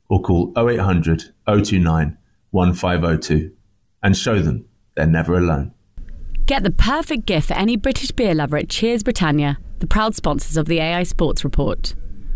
or call 0800 029 1502 and show them they're never alone. Get the perfect gift for any British beer lover at Cheers Britannia, the proud sponsors of the AI Sports Report.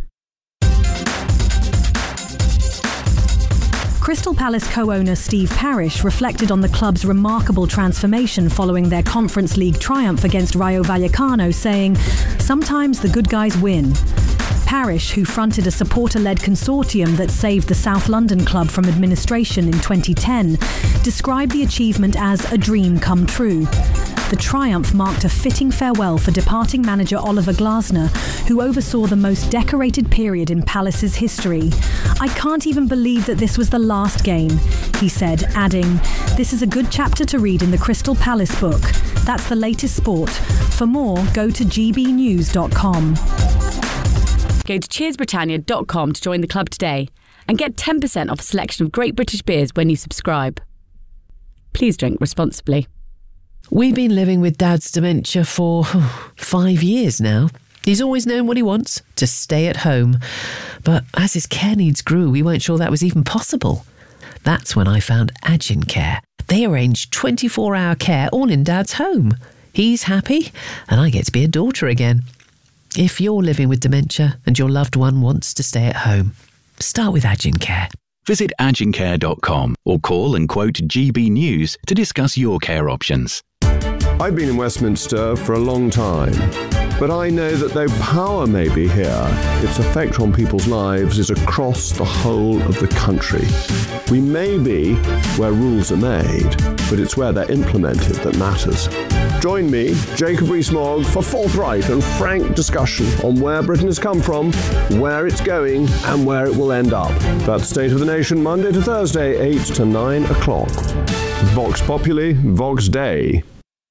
Crystal Palace co-owner Steve Parish reflected on the club's remarkable transformation following their Conference League triumph against Rayo Vallecano, saying, "Sometimes the good guys win." Parish, who fronted a supporter-led consortium that saved the South London club from administration in 2010, described the achievement as a dream come true. The triumph marked a fitting farewell for departing manager Oliver Glasner, who oversaw the most decorated period in Palace's history. "I can't even believe that this was the last game," he said, adding, "This is a good chapter to read in the Crystal Palace book. That's the latest sport. For more, go to gbnews.com. Go to cheersbritannia.com to join the club today and get 10% off a selection of great British beers when you subscribe. Please drink responsibly. We've been living with Dad's dementia for 5 years now. He's always known what he wants, to stay at home. But as his care needs grew, we weren't sure that was even possible. That's when I found Agincare. They arrange 24-hour care all in Dad's home. He's happy, and I get to be a daughter again. If you're living with dementia and your loved one wants to stay at home, start with Agincare. Visit agincare.com or call and quote GB News to discuss your care options. I've been in Westminster for a long time, but I know that though power may be here, its effect on people's lives is across the whole of the country. We may be where rules are made, but it's where they're implemented that matters. Join me, Jacob Rees-Mogg, for forthright and frank discussion on where Britain has come from, where it's going, and where it will end up. That's State of the Nation, Monday to Thursday, 8 to 9 o'clock. Vox Populi, Vox Dei.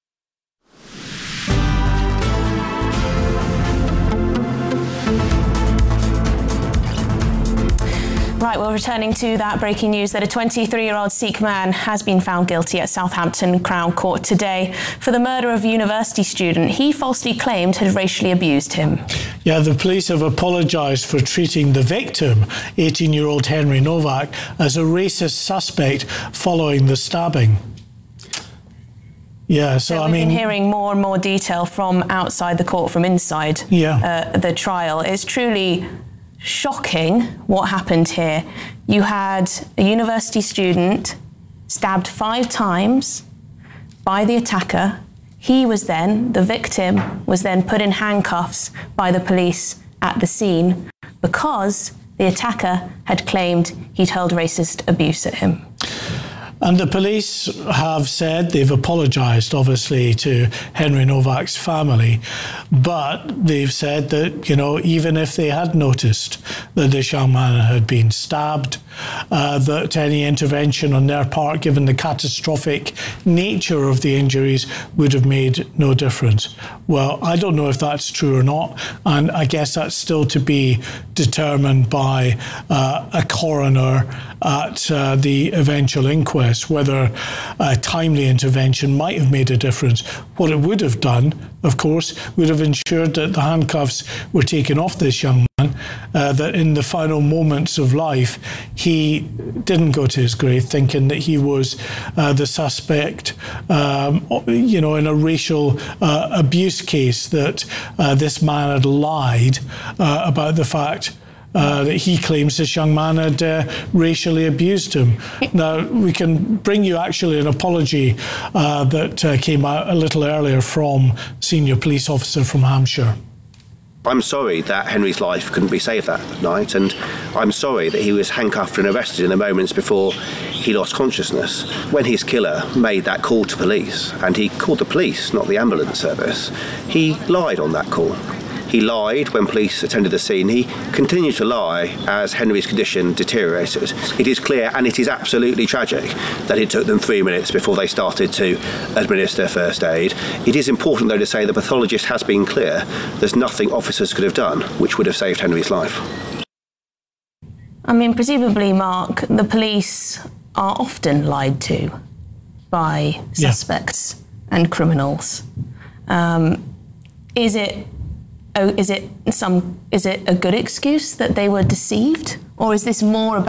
Right, well, returning to that breaking news that a 23-year-old Sikh man has been found guilty at Southampton Crown Court today for the murder of a university student he falsely claimed had racially abused him. Yeah, the police have apologised for treating the victim, 18-year-old Henry Novak, as a racist suspect following the stabbing. Yeah, so we've been hearing more and more detail from outside the court, from inside the trial. It's truly shocking what happened here. You had a university student stabbed 5 times by the attacker. The victim was then put in handcuffs by the police at the scene because the attacker had claimed he'd hurled racist abuse at him. And the police have said they've apologised, obviously, to Henry Novak's family, but they've said that, even if they had noticed that this young man had been stabbed, that any intervention on their part, given the catastrophic nature of the injuries, would have made no difference. Well, I don't know if that's true or not, and I guess that's still to be determined by a coroner at the eventual inquest, whether a timely intervention might have made a difference. What it would have done, of course, would have ensured that the handcuffs were taken off this young man, that in the final moments of life, he didn't go to his grave thinking that he was the suspect, in a racial abuse case, that this man had lied about the fact that he claims this young man had racially abused him. Now, we can bring you actually an apology that came out a little earlier from senior police officer from Hampshire. I'm sorry that Henry's life couldn't be saved that night, and I'm sorry that he was handcuffed and arrested in the moments before he lost consciousness. When his killer made that call to police, and he called the police, not the ambulance service, he lied on that call. He lied when police attended the scene. He continued to lie as Henry's condition deteriorated. It is clear, and it is absolutely tragic, that it took them 3 minutes before they started to administer first aid. It is important, though, to say the pathologist has been clear. There's nothing officers could have done which would have saved Henry's life. I mean, presumably, Mark, the police are often lied to by suspects and criminals. Is it a good excuse that they were deceived, or is this more about